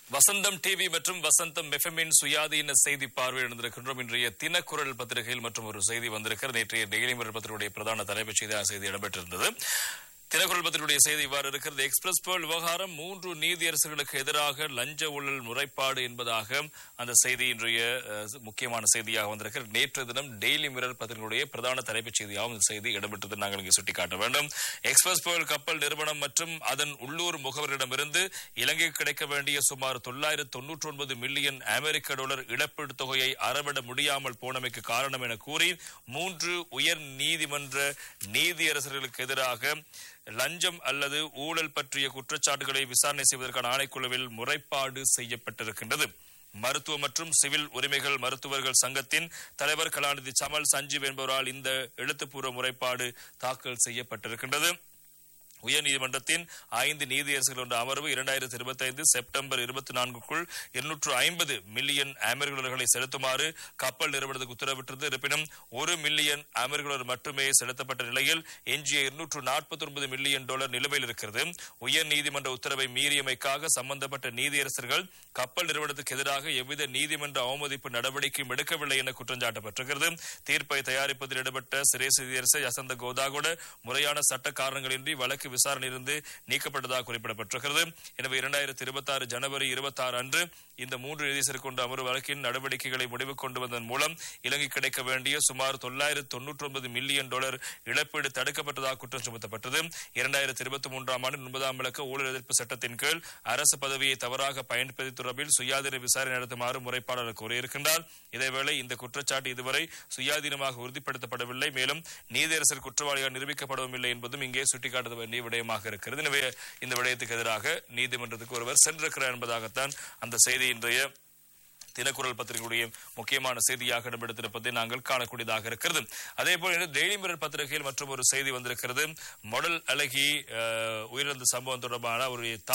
வசந்தம் TV மற்றும் வசந்தம் எஃப்எம்மின் சுயாதீன செய்தி பார்வையிட்டிருக்கின்றோம். இன்றைய தினக்குரல் பத்திரிகையில் மற்றும் ஒரு செய்தி வந்திருக்கிறது. நேற்றைய டெய்லி மிரர் பத்திரிகையுடைய பிரதான தலைப்புச் செய்தி இடம்பெற்றிருந்தது. தினக்குரல் பத்திரிகையுடைய செய்தி இவ்வாறு இருக்கிறது. எக்ஸ்பிரஸ் பேர்ல் விவகாரம் 3 நீதியரசர்களுக்கு எதிராக லஞ்ச ஊழல் முறைப்பாடு என்பதாக அந்த செய்தி இன்றைய முக்கியமான செய்தியாக வந்திருக்கிறது. நேற்று தினம் டெய்லி மிரர் பத்திரிகையுடைய பிரதான தலைப்புச் செய்தியாகவும் இந்த செய்தி இடம்பெற்றது நாங்கள் இங்கே சுட்டிக்காட்ட வேண்டும். எக்ஸ்பிரஸ் பேர்ல் கப்பல் நிறுவனம் மற்றும் அதன் உள்ளூர் முகவரிடமிருந்து இலங்கைக்கு கிடைக்க வேண்டிய சுமார் 999 மில்லியன் அமெரிக்க டாலர் இழப்பீடு தொகையை அறவிட முடியாமல் போனமைக்கு காரணம் என கூறி 3 உயர் நீதிமன்ற நீதியரசர்களுக்கு எதிராக லஞ்சம் அல்லது ஊழல் பற்றிய குற்றச்சாட்டுகளை விசாரணை செய்வதற்கான ஆணைக்குழுவில் முறைப்பாடு செய்யப்பட்டிருக்கின்றது. மருத்துவ மற்றும் சிவில் உரிமைகள் மருத்துவர்கள் சங்கத்தின் தலைவர் கலாநிதி சமல் சஞ்சீவ் என்பவரால் இந்த எழுத்துப்பூர்வ முறைப்பாடு தாக்கல் செய்யப்பட்டிருக்கின்றது. உயர்நீதிமன்றத்தின் 5 நீதியரசர்கள் கொண்ட அமர்வு 2025 செப்டம்பர் 24க்குள் 250 மில்லியன் அமெரிக்க டாலர்களை செலுத்துமாறு கப்பல் நிறுவனத்துக்கு உத்தரவிட்டது. இருப்பினும் 1 மில்லியன் அமெரிக்க டாலர் மட்டுமே செலுத்தப்பட்ட நிலையில் எஞ்சிய 249 மில்லியன் டாலர் நிலுவையில் இருக்கிறது. உயர்நீதிமன்ற உத்தரவை மீறியமைக்காக சம்பந்தப்பட்ட நீதியரசர்கள் கப்பல் நிறுவனத்துக்கு எதிராக எவ்வித நீதிமன்ற அவமதிப்பு நடவடிக்கையும் எடுக்கவில்லை என குற்றம் சாட்டப்பட்டிருக்கிறது. தீர்ப்பை தயாரிப்பதில் ஈடுபட்ட சிரேஷ்ட நீதியரசர் யசந்த கோதாகோட முறையான சட்ட காரணங்களின்றி வழக்கு விசாரணையிலிருந்து நீக்கப்பட்டதாக குறிப்பிடப்பட்டிருக்கிறது. எனவே 2026 ஜனவரி 26 அன்று இந்த 3 நீதியரசர்கள் கொண்ட அமர்வு வழக்கின் நடவடிக்கைகளை முடிவு கொண்டு வந்ததன் மூலம் இலங்கை கிடைக்க வேண்டிய சுமார் 999 மில்லியன் டாலர் இழப்பீடு தடுக்கப்பட்டதாக குற்றம் சுமத்தப்பட்டது. 2023 ஆண்டு 9ஆம் இலக்க ஊழல் எதிர்ப்பு சட்டத்தின் கீழ் அரசு பதவியை தவறாக பயன்படுத்தி தொடர்பில் சுயாதீன விசாரணை நடத்துமாறு முறைப்பாளர் கூறியிருக்கின்றார். இதேவேளை இந்த குற்றச்சாட்டு இதுவரை சுயாதீனமாக உறுதிப்படுத்தப்படவில்லை, மேலும் நீதியரசர் குற்றவாளியாக நிரூபிக்கப்படவும் இல்லை என்பதும் இங்கே சுட்டிக்காட்ட வேண்டிய விடயமாக இருக்கிறது. எனவே இந்த விடயத்துக்கு எதிராக நீதிமன்றத்துக்கு ஒருவர் சென்றிருக்கிறார் என்பதாகத்தான் அந்த செய்தி இன்றைய தினக்குரல் பத்திரிகையுடைய முக்கியமான செய்தியாக இடம்பெடுத்திருப்பதை நாங்கள் காணக்கூடியதாக இருக்கிறது. அதே போல டெய்லி மிரர் பத்திரிகையில் மற்றும் ஒரு செய்தி வந்திருக்கிறது. மொடல் அழகி உயிரிழந்த சம்பவம் தொடர்பான ஒரு